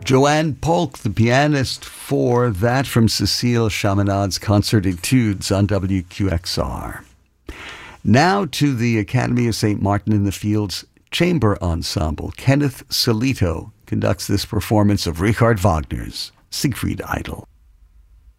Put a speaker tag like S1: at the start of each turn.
S1: Joanne Polk, the pianist, for that from Cécile Chaminade's Concert Etudes on WQXR. Now to the Academy of St. Martin in the Fields Chamber Ensemble. Kenneth Solito conducts this performance of Richard Wagner's Siegfried Idyll.